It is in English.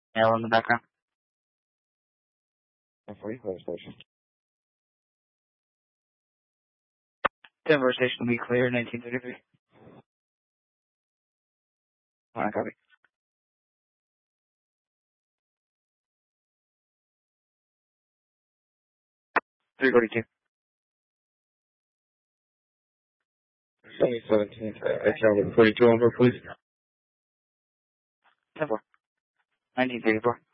Mail in the background. For you, Clear Station. Denver Station will be clear, 1933. Alright, copy. $342. 17th, XL 42 over, please. 10-4. 1934.